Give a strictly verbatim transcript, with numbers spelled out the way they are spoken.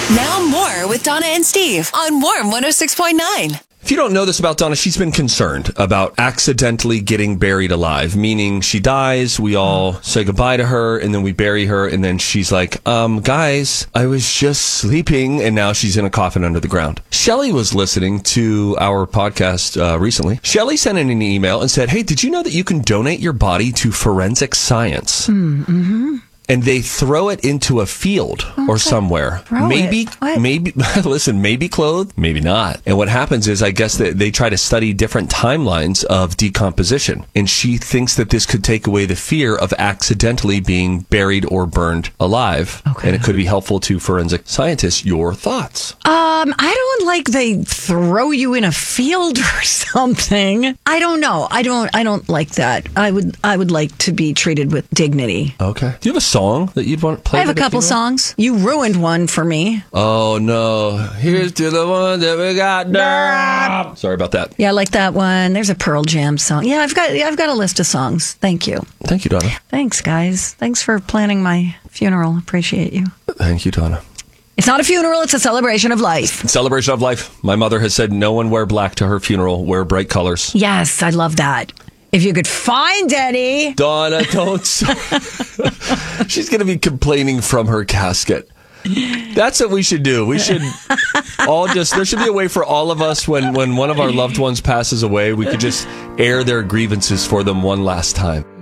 Now more with Donna and Steve on Warm one oh six point nine. If you don't know this about Donna, she's been concerned about accidentally getting buried alive, meaning she dies, we all say goodbye to her, and then we bury her, and then she's like, um, guys, I was just sleeping, and now she's in a coffin under the ground. Shelly was listening to our podcast uh, recently. Shelly sent in an email and said, hey, did you know that you can donate your body to forensic science? Mm-hmm. And they throw it into a field okay. or somewhere. Throw maybe, it. maybe, listen, maybe clothed, maybe not. And what happens is, I guess that they try to study different timelines of decomposition. And she thinks that this could take away the fear of accidentally being buried or burned alive. Okay. And it could be helpful to forensic scientists. Your thoughts? Um, I don't like they throw you in a field or something. I don't know. I don't, I don't like that. I would, I would like to be treated with dignity. Okay. Do you have a song that you'd want to play? I have a couple songs. You ruined one for me. Oh no! Here's to the one that we got. Nah. Sorry about that. Yeah, I like that one. There's a Pearl Jam song. Yeah, I've got I've got a list of songs. Thank you. Thank you, Donna. Thanks, guys. Thanks for planning my funeral. Appreciate you. Thank you, Donna. It's not a funeral. It's a celebration of life. Celebration of life. My mother has said, no one wear black to her funeral. Wear bright colors. Yes, I love that. If you could find any. Donna, don't. She's going to be complaining from her casket. That's what we should do. We should all just, there should be a way for all of us when, when one of our loved ones passes away, we could just air their grievances for them one last time.